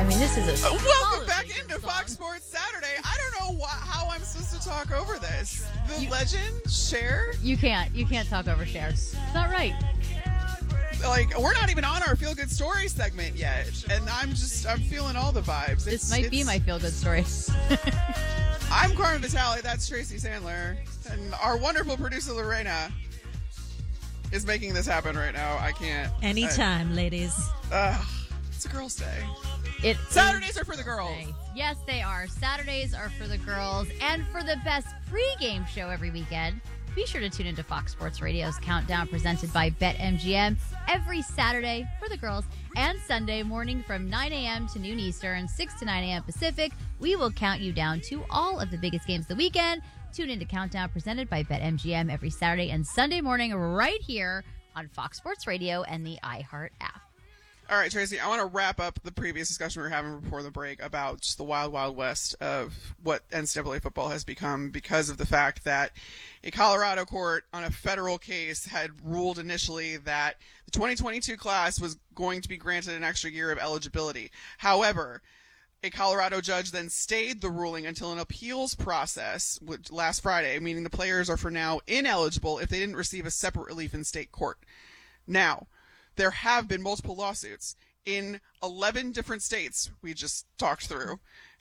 I mean, this is a welcome back into Fox Sports Saturday. I don't know how I'm supposed to talk over this. The legend, Cher? You can't talk over Cher. It's not right. Like, we're not even on our Feel Good Story segment yet. And I'm feeling all the vibes. This might be my feel good story. I'm Carmen Vitale. That's Tracy Sandler. And our wonderful producer, Lorena, is making this happen right now. I can't. Anytime, ladies. It's a girl's day. Saturdays are for the girls. Yes, they are. Saturdays are for the girls. And for the best pregame show every weekend, be sure to tune into Fox Sports Radio's Countdown presented by BetMGM every Saturday for the girls and Sunday morning from 9 a.m. to noon Eastern, 6 to 9 a.m. Pacific. We will count you down to all of the biggest games of the weekend. Tune into Countdown presented by BetMGM every Saturday and Sunday morning right here on Fox Sports Radio and the iHeart app. All right, Tracy, I want to wrap up the previous discussion we were having before the break about just the wild, wild west of what NCAA football has become because of the fact that a Colorado court on a federal case had ruled initially that the 2022 class was going to be granted an extra year of eligibility. However, a Colorado judge then stayed the ruling until an appeals process last Friday, meaning the players are for now ineligible if they didn't receive a separate relief in state court. Now, there have been multiple lawsuits in 11 different states we just talked through.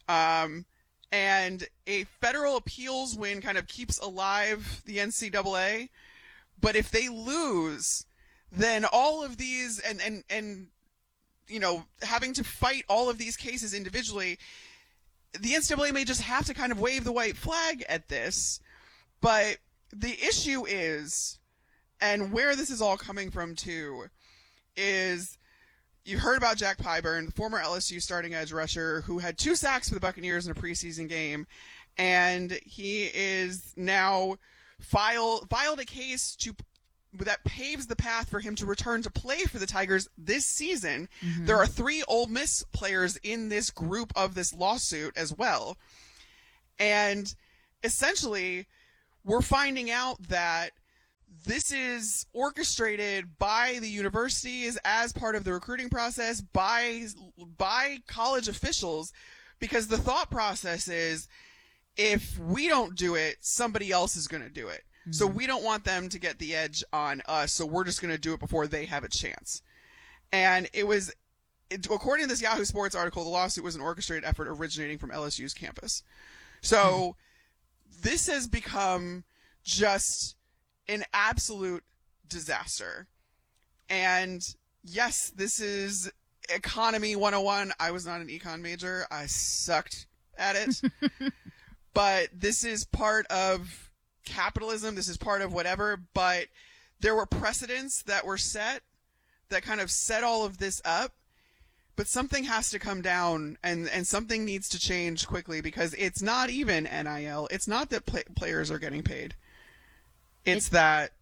And a federal appeals win kind of keeps alive the NCAA. But if they lose, then all of these and you know, having to fight all of these cases individually, the NCAA may just have to kind of wave the white flag at this. But the issue is, and where this is all coming from too, is you heard about Jack Pyburn, the former LSU starting edge rusher who had 2 sacks for the Buccaneers in a preseason game, and he is now filed a case that paves the path for him to return to play for the Tigers this season. Mm-hmm. There are 3 Ole Miss players in this group of this lawsuit as well. And essentially, we're finding out that this is orchestrated by the universities as part of the recruiting process, by college officials, because the thought process is if we don't do it, somebody else is going to do it. Mm-hmm. So we don't want them to get the edge on us, so we're just going to do it before they have a chance. And according to this Yahoo Sports article, the lawsuit was an orchestrated effort originating from LSU's campus. So this has become just an absolute disaster. And yes, this is economy 101. I was not an econ major. I sucked at it. But this is part of capitalism. This is part of whatever. But there were precedents that were set that kind of set all of this up. But something has to come down and something needs to change quickly because it's not even NIL. It's not that players are getting paid. It's that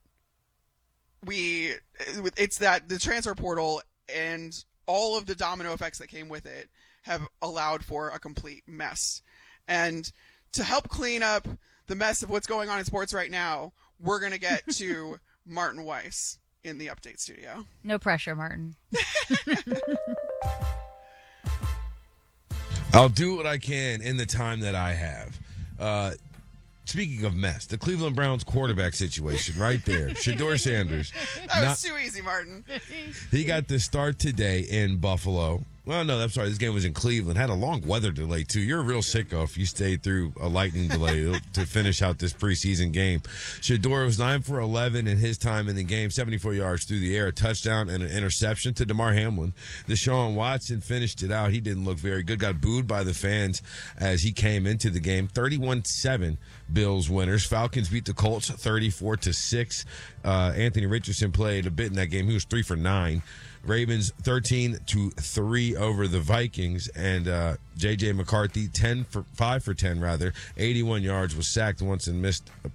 the transfer portal and all of the domino effects that came with it have allowed for a complete mess. And to help clean up the mess of what's going on in sports right now, we're going to get to Martin Weiss in the Update studio. No pressure, Martin. I'll do what I can in the time that I have. Speaking of mess, the Cleveland Browns quarterback situation right there. Shedeur Sanders. That was too easy, Martin. He got the start today in Buffalo. Well, no, I'm sorry. This game was in Cleveland. Had a long weather delay, too. You're a real sicko if you stayed through a lightning delay to finish out this preseason game. Shedeur was 9 for 11 in his time in the game, 74 yards through the air, a touchdown and an interception to DeMar Hamlin. Deshaun Watson finished it out. He didn't look very good. Got booed by the fans as he came into the game. 31-7 Bills winners. Falcons beat the Colts 34-6. Anthony Richardson played a bit in that game. He was 3 for 9. Ravens 13-3 over the Vikings, and J.J. McCarthy 5 for 10 rather, 81 yards, was sacked once and missed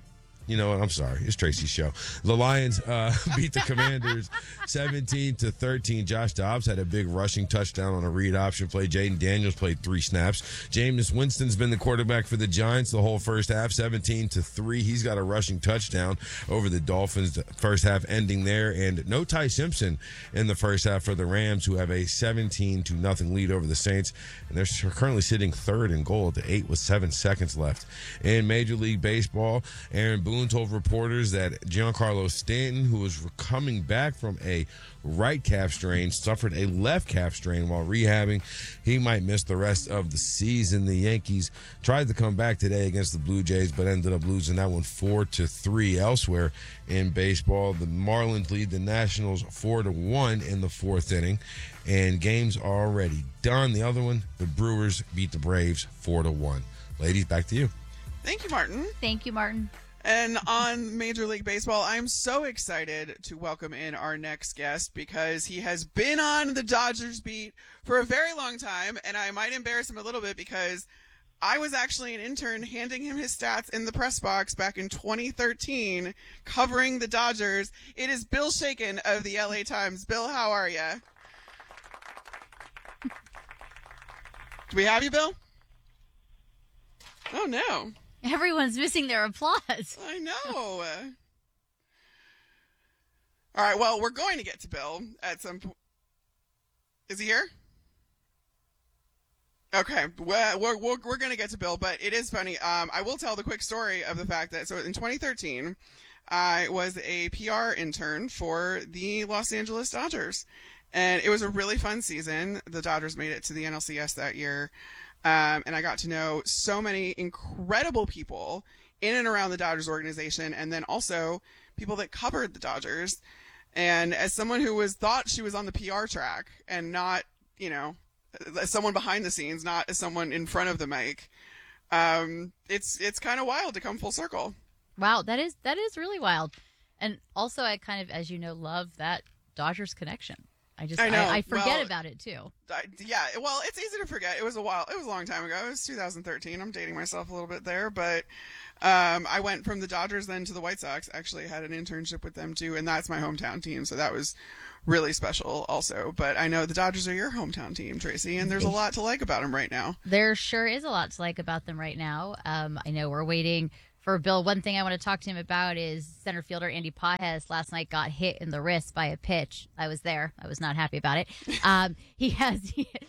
You know what? I'm sorry. It's Tracy's show. The Lions beat the Commanders 17-13. Josh Dobbs had a big rushing touchdown on a read option play. Jaden Daniels played 3 snaps. Jameis Winston's been the quarterback for the Giants the whole first half, 17-3. He's got a rushing touchdown over the Dolphins, the first half ending there. And no Ty Simpson in the first half for the Rams, who have a 17-0 lead over the Saints. And they're currently sitting third and goal at the 8 with 7 seconds left. In Major League Baseball, Aaron Boone told reporters that Giancarlo Stanton, who was coming back from a right calf strain, suffered a left calf strain while rehabbing. He might miss the rest of the season. The Yankees tried to come back today against the Blue Jays, but ended up losing that one 4-3. Elsewhere in baseball, the Marlins lead the Nationals 4-1 in the 4th inning, and games are already done. The other one, the Brewers beat the Braves 4-1. Ladies, back to you. Thank you, Martin. Thank you, Martin. And on Major League Baseball, I'm so excited to welcome in our next guest because he has been on the Dodgers beat for a very long time, and I might embarrass him a little bit because I was actually an intern handing him his stats in the press box back in 2013 covering the Dodgers. It is Bill Shaken of the LA Times. Bill, how are you? Do we have you, Bill? Oh, no. Everyone's missing their applause. I know. All right, well, we're going to get to Bill at some point. Is he here? Okay, well, we're going to get to Bill, but it is funny. I will tell the quick story of the fact that, so in 2013, I was a PR intern for the Los Angeles Dodgers, and it was a really fun season. The Dodgers made it to the NLCS that year. And I got to know so many incredible people in and around the Dodgers organization, and then also people that covered the Dodgers. And as someone who thought she was on the PR track and not, as someone behind the scenes, not as someone in front of the mic, it's kind of wild to come full circle. Wow, that is really wild. And also, I kind of, as you know, love that Dodgers connection. I know. I forget about it too. Yeah, well, it's easy to forget. It was a long time ago. It was 2013. I'm dating myself a little bit there, but I went from the Dodgers then to the White Sox. Actually, had an internship with them too, and that's my hometown team. So that was really special also. But I know the Dodgers are your hometown team, Tracy, and there's a lot to like about them right now. There sure is a lot to like about them right now. I know we're waiting for Bill. One thing I want to talk to him about is center fielder Andy Pages last night got hit in the wrist by a pitch. I was there. I was not happy about it. They had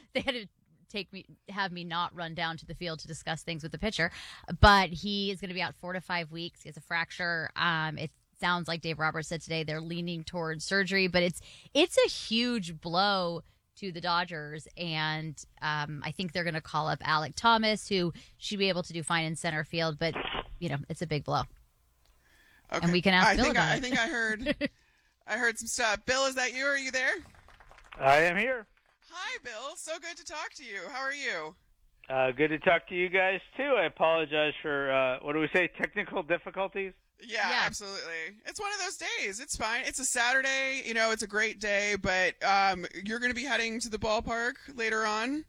to have me not run down to the field to discuss things with the pitcher, but he is going to be out 4 to 5 weeks. He has a fracture. It sounds like Dave Roberts said today they're leaning towards surgery, but it's a huge blow to the Dodgers, and I think they're going to call up Alek Thomas, who should be able to do fine in center field, but it's a big blow. Okay. And we can ask Bill about it. I think I heard some stuff. Bill, is that you? Are you there? I am here. Hi, Bill. So good to talk to you. How are you? Good to talk to you guys, too. I apologize for, what do we say, technical difficulties? Yeah, absolutely. It's one of those days. It's fine. It's a Saturday. It's a great day, but you're going to be heading to the ballpark later on?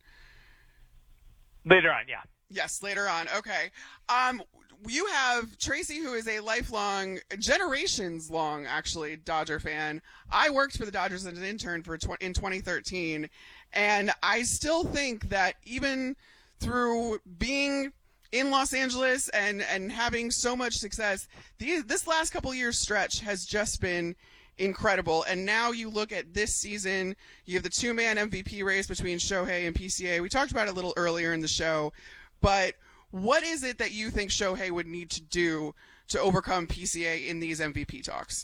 Later on, yeah. Yes, later on. Okay. You have Tracy, who is a lifelong, generations-long, actually, Dodger fan. I worked for the Dodgers as an intern in 2013, and I still think that even through being in Los Angeles and having so much success, this last couple years stretch has just been incredible. And now you look at this season, you have the 2-man MVP race between Shohei and PCA. We talked about it a little earlier in the show, but what is it that you think Shohei would need to do to overcome PCA in these MVP talks?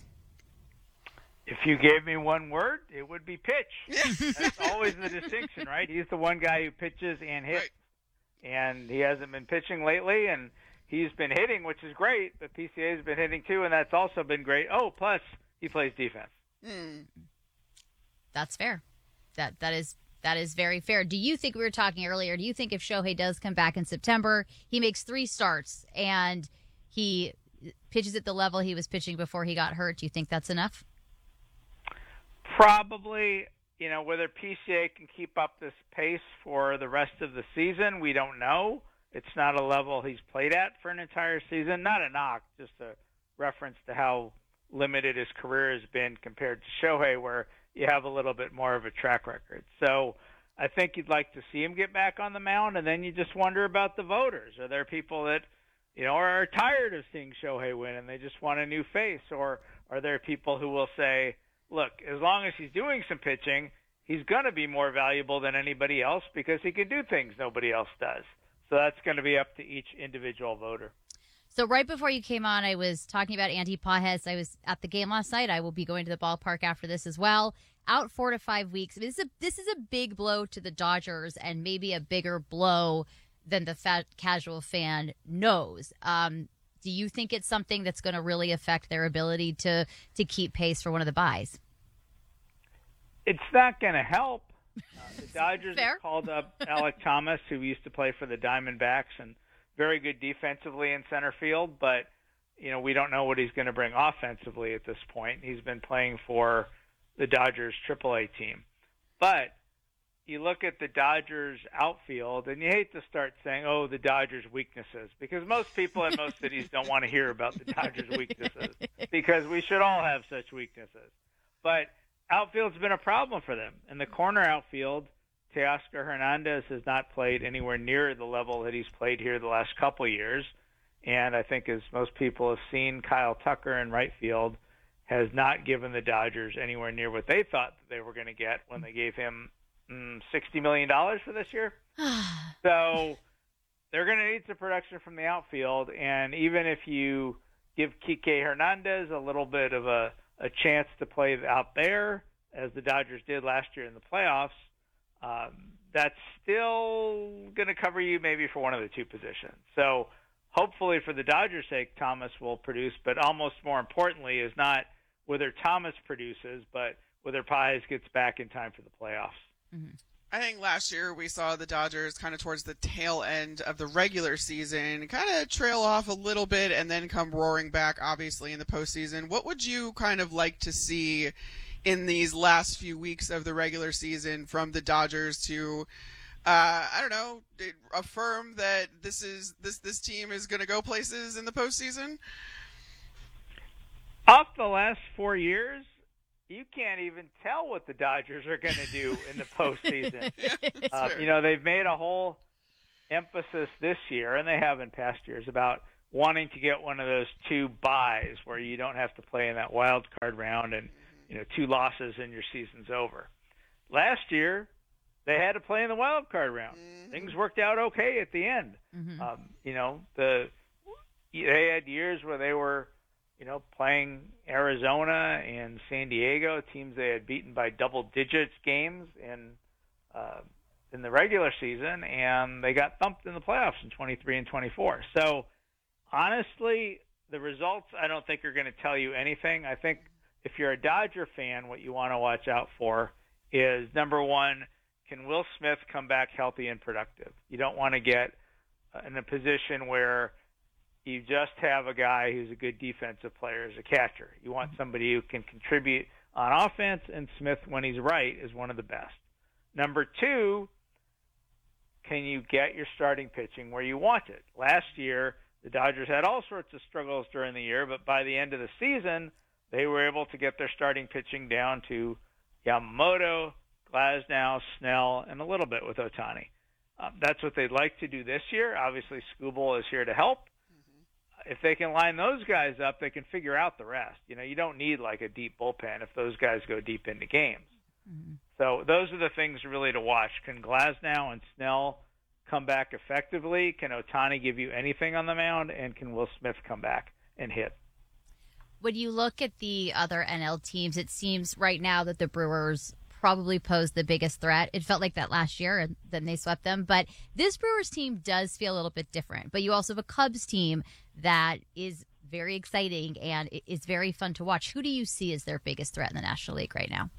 If you gave me one word, it would be pitch. That's always the distinction, right? He's the one guy who pitches and hits. Right. And he hasn't been pitching lately, and he's been hitting, which is great, but PCA's been hitting too, and that's also been great. Oh, plus he plays defense. That's fair. That is very fair. Do you think, we were talking earlier, do you think if Shohei does come back in September, he makes 3 starts and he pitches at the level he was pitching before he got hurt, do you think that's enough? Probably. Whether PCA can keep up this pace for the rest of the season, we don't know. It's not a level he's played at for an entire season. Not a knock, just a reference to how limited his career has been compared to Shohei, where you have a little bit more of a track record. So I think you'd like to see him get back on the mound, and then you just wonder about the voters. Are there people that, are tired of seeing Shohei win and they just want a new face? Or are there people who will say, look, as long as he's doing some pitching, he's going to be more valuable than anybody else because he can do things nobody else does. So that's going to be up to each individual voter. So right before you came on, I was talking about Andy Pages. I was at the game last night. I will be going to the ballpark after this as well. Out 4 to 5 weeks. This is a big blow to the Dodgers, and maybe a bigger blow than the casual fan knows. Do you think it's something that's going to really affect their ability to keep pace for one of the buys? It's not going to help. The Dodgers Fair. have called up Alek Thomas, who used to play for the Diamondbacks, and very good defensively in center field, but we don't know what he's going to bring offensively at this point. He's been playing for the Dodgers AAA team. But you look at the Dodgers outfield, and you hate to start saying, oh, the Dodgers' weaknesses, because most people in most cities don't want to hear about the Dodgers' weaknesses, because we should all have such weaknesses. But outfield's been a problem for them. In the corner outfield, Teoscar Hernandez has not played anywhere near the level that he's played here the last couple of years. And I think, as most people have seen, Kyle Tucker in right field has not given the Dodgers anywhere near what they thought that they were going to get when they gave him $60 million for this year. So they're going to need some production from the outfield. And even if you give Kike Hernandez a little bit of a chance to play out there, as the Dodgers did last year in the playoffs, that's still going to cover you maybe for one of the two positions. So hopefully, for the Dodgers' sake, Thomas will produce, but almost more importantly is not whether Thomas produces, but whether Pages gets back in time for the playoffs. Mm-hmm. I think last year we saw the Dodgers kind of towards the tail end of the regular season kind of trail off a little bit and then come roaring back, obviously, in the postseason. What would you kind of like to see in these last few weeks of the regular season from the Dodgers to, affirm that this team is going to go places in the postseason? Off the last 4 years, you can't even tell what the Dodgers are going to do in the postseason. They've made a whole emphasis this year, and they have in past years, about wanting to get one of those two buys where you don't have to play in that wild card round and 2 losses and your season's over. Last year, they had to play in the wild card round. Mm-hmm. Things worked out okay at the end. Mm-hmm. They had years where they were, playing Arizona and San Diego, teams they had beaten by double digits games in the regular season, and they got thumped in the playoffs in 23 and 24. So, honestly, the results I don't think are going to tell you anything. I think if you're a Dodger fan, what you want to watch out for is, number one, can Will Smith come back healthy and productive? You don't want to get in a position where you just have a guy who's a good defensive player as a catcher. You want somebody who can contribute on offense, and Smith, when he's right, is one of the best. Number two, can you get your starting pitching where you want it? Last year, the Dodgers had all sorts of struggles during the year, but by the end of the season, they were able to get their starting pitching down to Yamamoto, Glasnow, Snell, and a little bit with Ohtani. That's what they'd like to do this year. Obviously, Skubal is here to help. If they can line those guys up, they can figure out the rest. You don't need like a deep bullpen if those guys go deep into games. Mm-hmm. So those are the things really to watch. Can Glasnow and Snell come back effectively? Can Ohtani give you anything on the mound? And can Will Smith come back and hit? When you look at the other NL teams, it seems right now that the Brewers probably pose the biggest threat. It felt like that last year, and then they swept them. But this Brewers team does feel a little bit different. But you also have a Cubs team that is very exciting and it's very fun to watch. Who do you see as their biggest threat in the National League right now?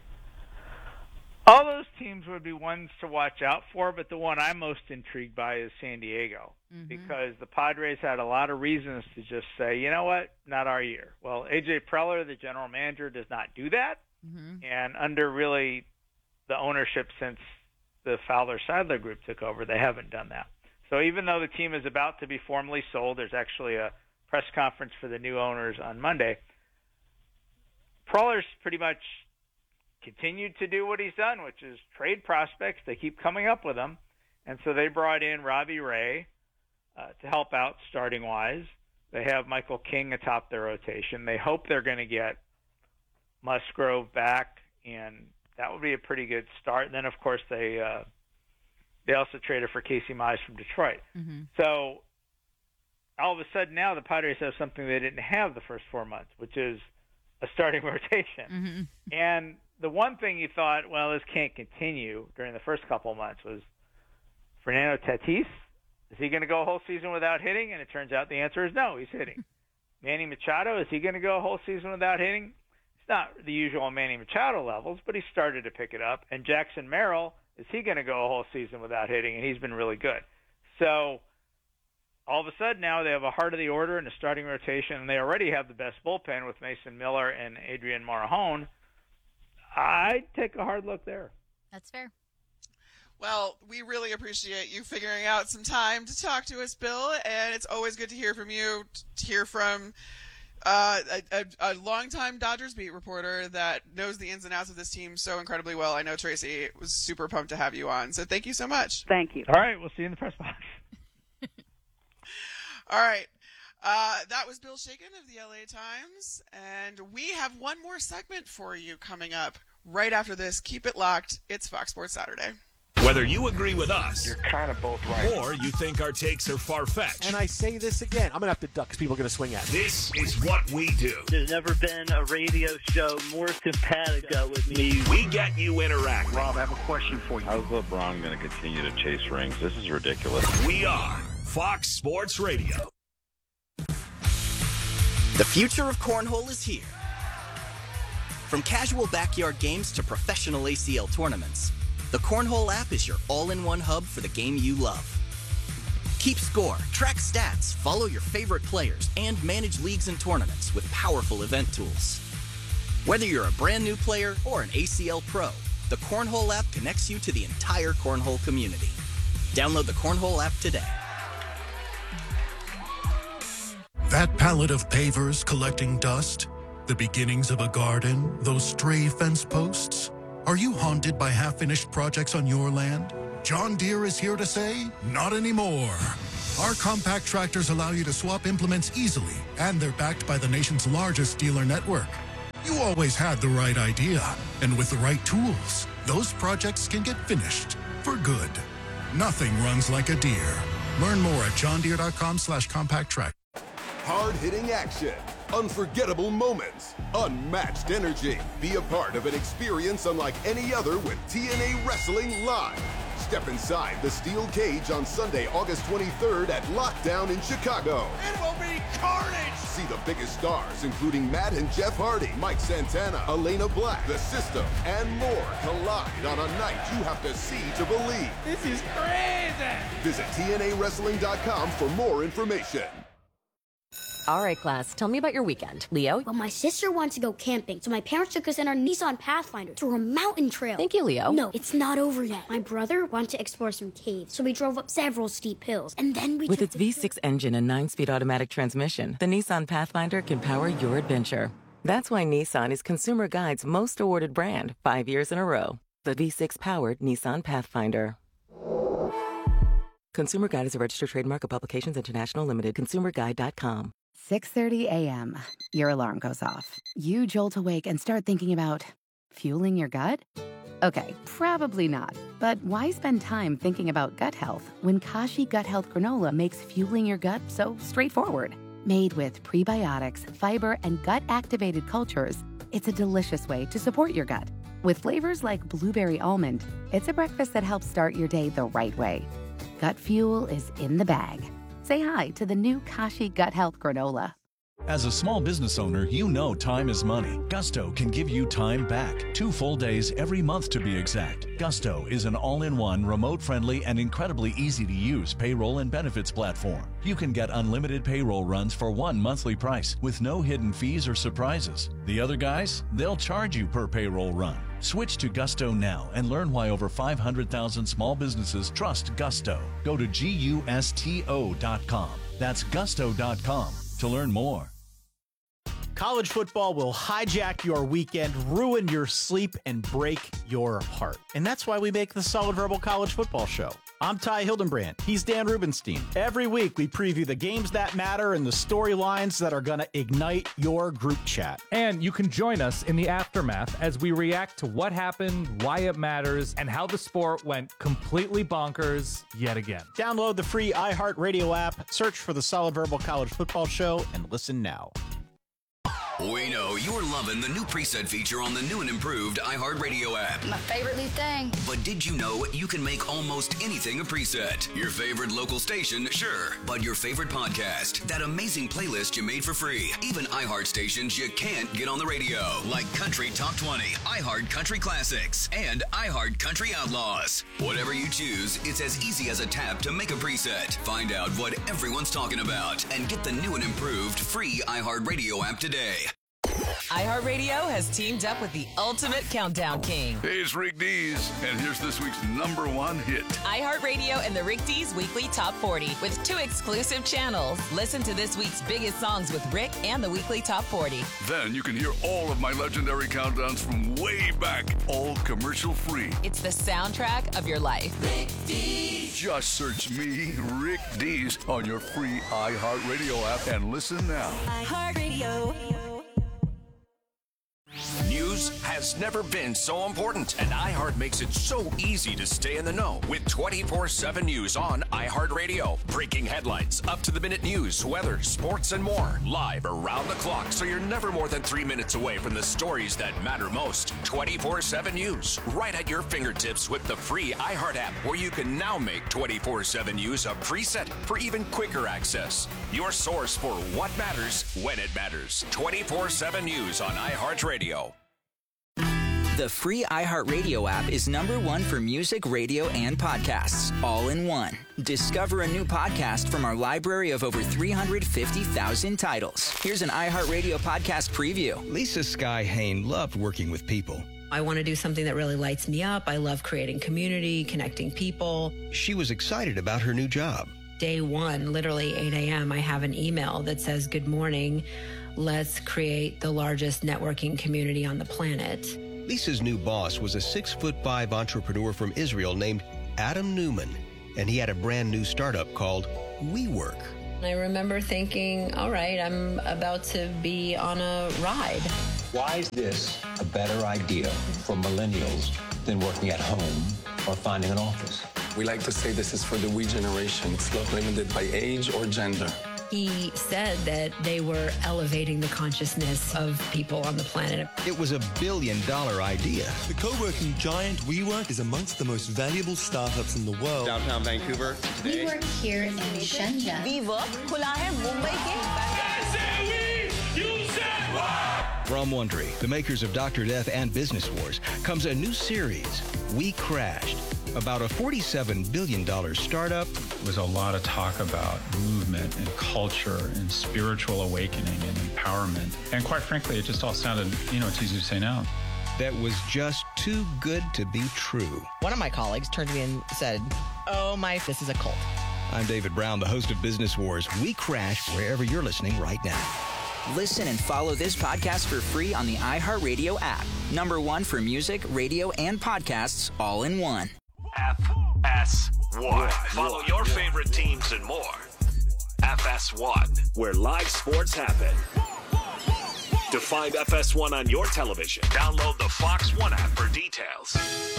All those teams would be ones to watch out for, but the one I'm most intrigued by is San Diego, because the Padres had a lot of reasons to just say, you know what, not our year. Well, A.J. Preller, the general manager, does not do that. And under really the ownership since the Fowler-Sadler group took over, they haven't done that. So even though the team is about to be formally sold, there's actually a press conference for the new owners on Monday. Proller's pretty much continued to do what he's done, which is trade prospects. They keep coming up with them. And so they brought in Robbie Ray to help out starting-wise. They have Michael King atop their rotation. They hope they're going to get Musgrove back, and that would be a pretty good start. And then, of course, they also traded for Casey Mize from Detroit. Mm-hmm. So all of a sudden now the Padres have something they didn't have the first 4 months, which is a starting rotation. Mm-hmm. And the one thing you thought, well, this can't continue during the first couple of months was Fernando Tatis. Is he going to go a whole season without hitting? And it turns out the answer is no, he's hitting. Manny Machado, is he going to go a whole season without hitting? It's not the usual Manny Machado levels, but he started to pick it up. And Jackson Merrill, is he going to go a whole season without hitting? And he's been really good. So all of a sudden now they have a heart of the order and a starting rotation, and they already have the best bullpen with Mason Miller and Adrian Morejon. I'd take a hard look there. That's fair. Well, we really appreciate you figuring out some time to talk to us, Bill, and it's always good to hear from you, to hear from a longtime Dodgers beat reporter that knows the ins and outs of this team so incredibly well. I know Tracy was super pumped to have you on, so thank you so much. Thank you. All right, we'll see you in the press box. All right. That was Bill Shaken of the LA Times, and we have one more segment for you coming up right after this. Keep it locked. It's Fox Sports Saturday. Whether you agree with us, you're kind of both right, or you think our takes are far-fetched. And I say this again, I'm going to have to duck because people are going to swing at me. This is what we do. There's never been a radio show more simpatico with me. We get you interacting. Rob, I have a question for you. How's LeBron going to continue to chase rings? This is ridiculous. We are Fox Sports Radio. The future of cornhole is here. From casual backyard games to professional ACL tournaments, the Cornhole app is your all-in-one hub for the game you love. Keep score, track stats, follow your favorite players, and manage leagues and tournaments with powerful event tools. Whether you're a brand new player or an ACL pro, the Cornhole app connects you to the entire cornhole community. Download the Cornhole app today. That pallet of pavers collecting dust, the beginnings of a garden, those stray fence posts. Are you haunted by half-finished projects on your land? John Deere is here to say, not anymore. Our compact tractors allow you to swap implements easily, and they're backed by the nation's largest dealer network. You always had the right idea, and with the right tools, those projects can get finished for good. Nothing runs like a Deere. Learn more at johndeere.com/compact track. Hard-hitting action, unforgettable moments, unmatched energy. Be a part of an experience unlike any other with TNA Wrestling Live. Step inside the steel cage on Sunday, August 23rd at Lockdown in Chicago. It will be carnage! See the biggest stars, including Matt and Jeff Hardy, Mike Santana, Elena Black, The System, and more collide on a night you have to see to believe. This is crazy! Visit TNAWrestling.com for more information. All right, class, tell me about your weekend. Leo? Well, my sister wants to go camping, so my parents took us in our Nissan Pathfinder through a mountain trail. Thank you, Leo. No, it's not over yet. My brother wanted to explore some caves, so we drove up several steep hills, and then we With its V6 engine and 9-speed automatic transmission, the Nissan Pathfinder can power your adventure. That's why Nissan is Consumer Guide's most awarded brand 5 years in a row. The V6-powered Nissan Pathfinder. Consumer Guide is a registered trademark of Publications International Limited. ConsumerGuide.com. 6:30 a.m. Your alarm goes off. You jolt awake and start thinking about fueling your gut? Okay, probably not. But why spend time thinking about gut health when Kashi Gut Health Granola makes fueling your gut so straightforward? Made with prebiotics, fiber, and gut-activated cultures, it's a delicious way to support your gut. With flavors like blueberry almond, it's a breakfast that helps start your day the right way. Gut fuel is in the bag. Say hi to the new Kashi Gut Health Granola. As a small business owner, you know time is money. Gusto can give you time back. 2 full days every month to be exact. Gusto is an all-in-one, remote-friendly, and incredibly easy-to-use payroll and benefits platform. You can get unlimited payroll runs for one monthly price with no hidden fees or surprises. The other guys, they'll charge you per payroll run. Switch to Gusto now and learn why over 500,000 small businesses trust Gusto. Go to GUSTO.com. That's Gusto.com. to learn more. College football will hijack your weekend, ruin your sleep, and break your heart. And that's why we make the Solid Verbal College Football Show. I'm Ty Hildenbrand. He's Dan Rubenstein. Every week, we preview the games that matter and the storylines that are going to ignite your group chat. And you can join us in the aftermath as we react to what happened, why it matters, and how the sport went completely bonkers yet again. Download the free iHeartRadio app, search for the Solid Verbal College Football Show, and listen now. We know you're loving the new preset feature on the new and improved iHeartRadio app. My favorite new thing. But did you know you can make almost anything a preset? Your favorite local station, sure. But your favorite podcast, that amazing playlist you made for free. Even iHeart stations you can't get on the radio, like Country Top 20, iHeart Country Classics, and iHeart Country Outlaws. Whatever you choose, it's as easy as a tap to make a preset. Find out what everyone's talking about and get the new and improved free iHeartRadio app today. iHeartRadio has teamed up with the ultimate countdown king. Hey, it's Rick Dees, and here's this week's #1 hit. iHeartRadio and the Rick Dees Weekly Top 40 with 2 exclusive channels. Listen to this week's biggest songs with Rick and the Weekly Top 40. Then you can hear all of my legendary countdowns from way back, all commercial free. It's the soundtrack of your life. Rick Dees. Just search me, Rick Dees, on your free iHeartRadio app and listen now. iHeartRadio. News has never been so important, and iHeart makes it so easy to stay in the know with 24/7 news on iHeartRadio. Breaking headlines, up-to-the-minute news, weather, sports, and more. Live around the clock, so you're never more than 3 minutes away from the stories that matter most. 24/7 news, right at your fingertips with the free iHeart app, where you can now make 24/7 news a preset for even quicker access. Your source for what matters when it matters. 24/7 news on iHeartRadio. The free iHeartRadio app is #1 for music, radio, and podcasts, all in one. Discover a new podcast from our library of over 350,000 titles. Here's an iHeartRadio podcast preview. Lisa Sky Hain loved working with people. I want to do something that really lights me up. I love creating community, connecting people. She was excited about her new job. Day one, literally 8 a.m., I have an email that says, "Good morning. Let's create the largest networking community on the planet." Lisa's new boss was a 6'5" entrepreneur from Israel named Adam Newman, and he had a brand new startup called WeWork. I remember thinking, all right, I'm about to be on a ride. Why is this a better idea for millennials than working at home or finding an office? We like to say this is for the we generation. It's not limited by age or gender. He said that they were elevating the consciousness of people on the planet. It was a $1 billion idea. The co-working giant WeWork is amongst the most valuable startups in the world. Downtown Vancouver today. We work here in Shenzhen. From Wondery, the makers of Dr. Death and Business Wars, comes a new series, We Crashed, about a $47 billion startup. There was a lot of talk about movement and culture and spiritual awakening and empowerment. And quite frankly, it just all sounded, it's easy to say now. That was just too good to be true. One of my colleagues turned to me and said, this is a cult. I'm David Brown, the host of Business Wars. We Crashed wherever you're listening right now. Listen and follow this podcast for free on the iHeartRadio app. #1 for music, radio, and podcasts, all in one. FS1. Follow your favorite teams and more. FS1, where live sports happen. To find FS1 on your television, download the Fox One app for details.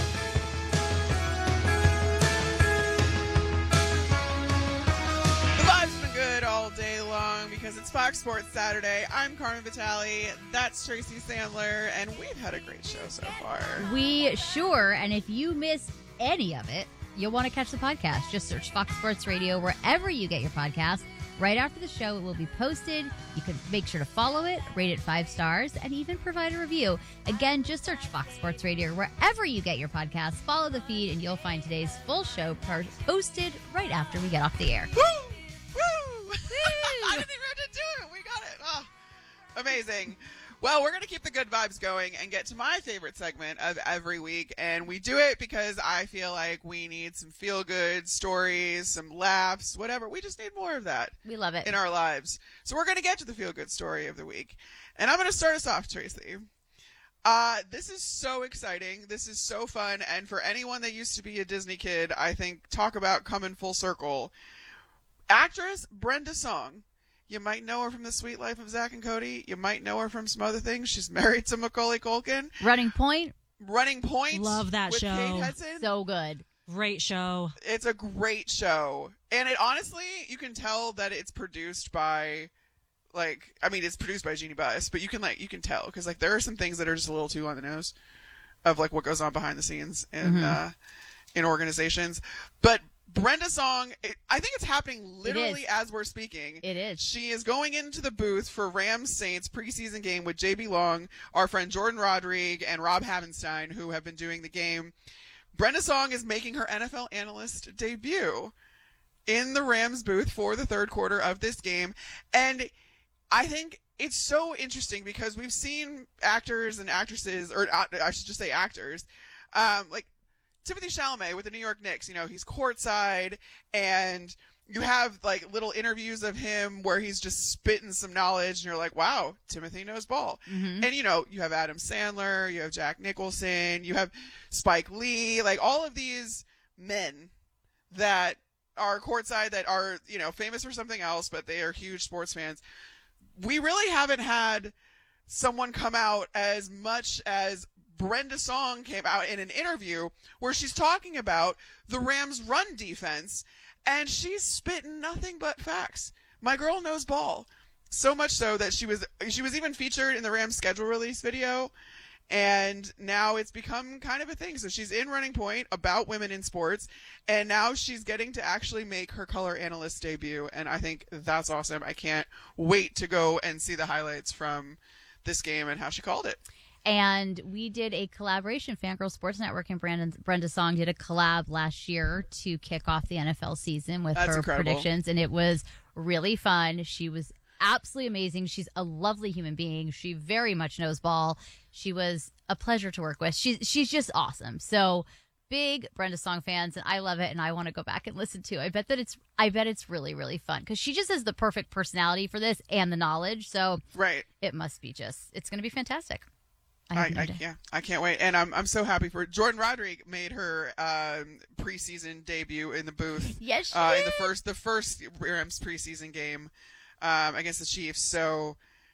The vibe's been good all day long because it's Fox Sports Saturday. I'm Carmen Vitale. That's Tracy Sandler, and we've had a great show so far. We sure, and if you missed any of it, you'll want to catch the podcast. Just search Fox Sports Radio wherever you get your podcast. Right after the show, it will be posted. You can make sure to follow it, rate it 5 stars, and even provide a review. Again, just search Fox Sports Radio wherever you get your podcast. Follow the feed, and you'll find today's full show posted right after we get off the air. Woo! Woo! I didn't even have to do it. We got it. Oh, amazing. Well, we're going to keep the good vibes going and get to my favorite segment of every week. And we do it because I feel like we need some feel-good stories, some laughs, whatever. We just need more of that. We love it. In our lives. So we're going to get to the feel-good story of the week. And I'm going to start us off, Tracy. This is so exciting. This is so fun. And for anyone that used to be a Disney kid, I think talk about coming full circle. Actress Brenda Song. You might know her from The Sweet Life of Zack and Cody. You might know her from some other things. She's married to Macaulay Culkin. Running Point. Love that with show. Kate Hudson. So good. Great show. It's a great show. And it honestly, you can tell that it's produced by, it's produced by Jeannie Buss, but you can tell because there are some things that are just a little too on the nose of what goes on behind the scenes in organizations. But Brenda Song, I think it's happening literally as we're speaking. It is. She is going into the booth for Rams Saints preseason game with JB Long, our friend Jordan Rodrigue, and Rob Havenstein, who have been doing the game. Brenda Song is making her NFL analyst debut in the Rams booth for the third quarter of this game. And I think it's so interesting because we've seen actors and actresses, or I should just say actors, Timothée Chalamet with the New York Knicks, he's courtside, and you have little interviews of him where he's just spitting some knowledge, and you're like, wow, Timothy knows ball. Mm-hmm. And you have Adam Sandler, you have Jack Nicholson, you have Spike Lee, all of these men that are courtside that are, famous for something else, but they are huge sports fans. We really haven't had someone come out as much as Brenda Song came out in an interview where she's talking about the Rams' run defense, and she's spitting nothing but facts. My girl knows ball. So much so that she was even featured in the Rams schedule release video, and now it's become kind of a thing. So she's in Running Point about women in sports, and now she's getting to actually make her color analyst debut, and I think that's awesome. I can't wait to go and see the highlights from this game and how she called it. And we did a collaboration. Fangirl Sports Network and Brenda Song did a collab last year to kick off the NFL season with her predictions. And it was really fun. She was absolutely amazing. She's a lovely human being. She very much knows ball. She was a pleasure to work with. She's just awesome. So big Brenda Song fans, and I love it, and I want to go back and listen to it. I bet it's really, really fun because she just has the perfect personality for this and the knowledge. So it must be it's going to be fantastic. I can't wait, and I'm so happy for Jordan Rodrigue. Made her preseason debut in the booth. Yes, she in the first Rams preseason game against the Chiefs. So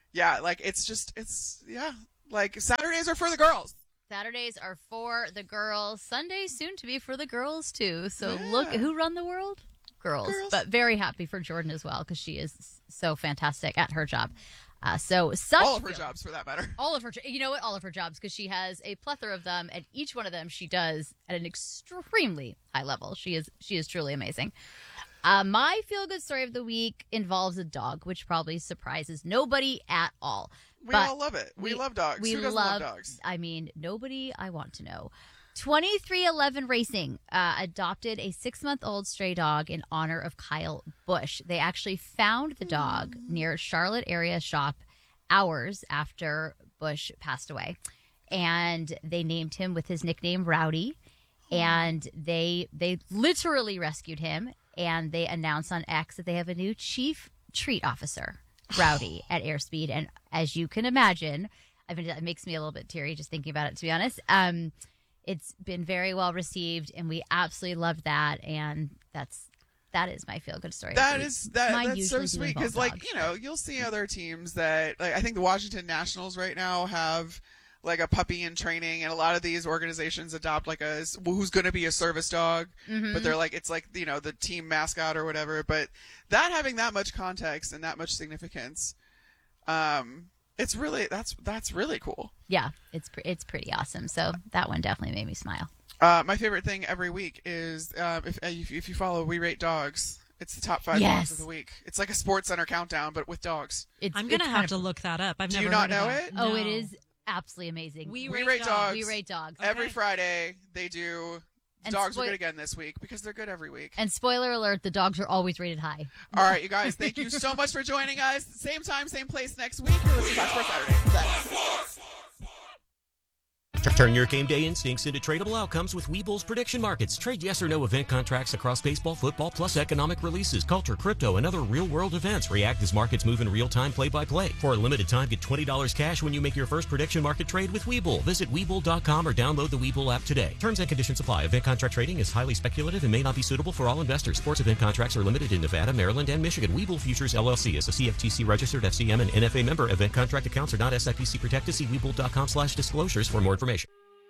Saturdays are for the girls. Saturdays are for the girls. Sundays soon to be for the girls too. So look, who run the world? Girls. But very happy for Jordan as well because she is so fantastic at her job. All of her jobs, for that matter. All of her jobs, because she has a plethora of them, and each one of them she does at an extremely high level. She is truly amazing. My feel-good story of the week involves a dog, which probably surprises nobody at all. We all love it. We love dogs. Who doesn't love dogs? I mean, nobody I want to know. 2311 Racing adopted a 6-month-old stray dog in honor of Kyle Busch. They actually found the dog near Charlotte area shop hours after Busch passed away. And they named him with his nickname Rowdy. And they literally rescued him. And they announced on X that they have a new chief treat officer, Rowdy, at Airspeed. And as you can imagine, it makes me a little bit teary just thinking about it, to be honest. It's been very well received, and we absolutely loved that. And that is my feel good story. That's so sweet because, you'll see other teams that, I think the Washington Nationals right now have a puppy in training, and a lot of these organizations adopt who's going to be a service dog, but they're it's the team mascot or whatever. But that having that much context and that much significance, it's really that's really cool. Yeah, it's pretty awesome. So that one definitely made me smile. My favorite thing every week is if you follow We Rate Dogs, it's the top 5 dogs of the week. It's like a Sports Center countdown, but with dogs. I'm gonna have to look that up. Do you not know it? Oh, it is absolutely amazing. We Rate Dogs. We Rate Dogs. Every Friday they do The dogs are good again this week because they're good every week. And spoiler alert, the dogs are always rated high. All right, you guys, thank you so much for joining us. Same time, same place next week. You're listening to Fox Sports Saturday. Turn your game day instincts into tradable outcomes with Webull's prediction markets. Trade yes or no event contracts across baseball, football, plus economic releases, culture, crypto, and other real-world events. React as markets move in real time, play-by-play. For a limited time, get $20 cash when you make your first prediction market trade with Webull. Visit Webull.com or download the Webull app today. Terms and conditions apply. Event contract trading is highly speculative and may not be suitable for all investors. Sports event contracts are limited in Nevada, Maryland, and Michigan. Webull Futures LLC is a CFTC registered FCM and NFA member. Event contract accounts are not SIPC protected. See Webull.com/disclosures for more information.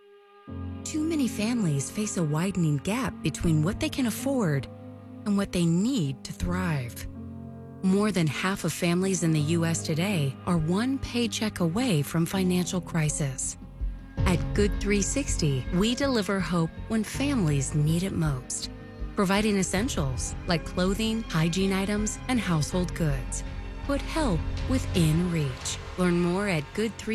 Too many families face a widening gap between what they can afford and what they need to thrive. More than half of families in the U.S. today are one paycheck away from financial crisis. At Good 360, we deliver hope when families need it most, providing essentials like clothing, hygiene items, and household goods. Put help within reach. Learn more at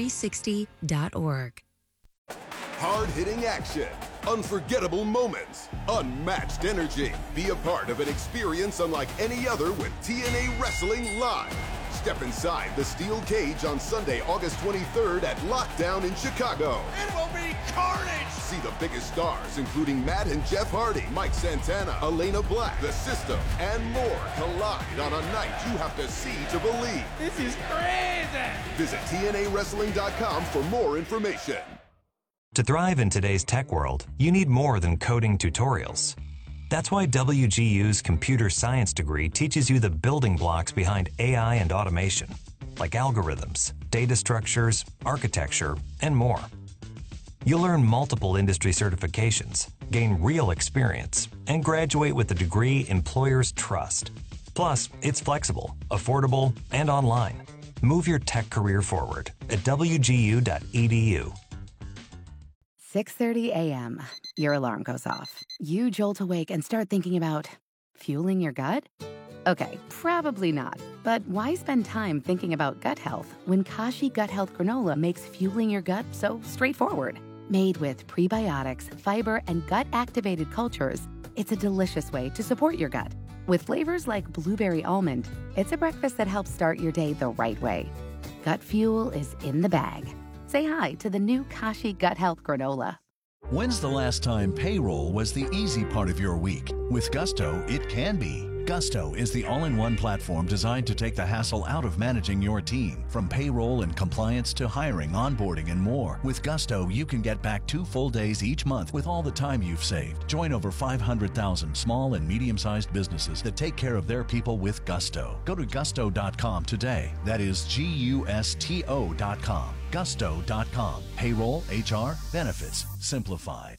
good360.org. Hard-hitting action, unforgettable moments, unmatched energy. Be a part of an experience unlike any other with TNA Wrestling Live. Step inside the steel cage on Sunday, August 23rd at Lockdown in Chicago. It will be carnage! See the biggest stars, including Matt and Jeff Hardy, Mike Santana, Elena Black, The System, and more collide on a night you have to see to believe. This is crazy! Visit TNAWrestling.com for more information. To thrive in today's tech world, you need more than coding tutorials. That's why WGU's computer science degree teaches you the building blocks behind AI and automation, like algorithms, data structures, architecture, and more. You'll earn multiple industry certifications, gain real experience, and graduate with a degree employers trust. Plus, it's flexible, affordable, and online. Move your tech career forward at wgu.edu. 6:30 a.m. Your alarm goes off. You jolt awake and start thinking about fueling your gut? Okay, probably not. But why spend time thinking about gut health when Kashi Gut Health Granola makes fueling your gut so straightforward? Made with prebiotics, fiber, and gut-activated cultures, it's a delicious way to support your gut. With flavors like blueberry almond, it's a breakfast that helps start your day the right way. Gut fuel is in the bag. Say hi to the new Kashi Gut Health Granola. When's the last time payroll was the easy part of your week? With Gusto, it can be. Gusto is the all-in-one platform designed to take the hassle out of managing your team. From payroll and compliance to hiring, onboarding, and more. With Gusto, you can get back 2 full days each month with all the time you've saved. Join over 500,000 small and medium-sized businesses that take care of their people with Gusto. Go to gusto.com today. That is GUSTO.com. Gusto.com. Payroll, HR, benefits, simplified.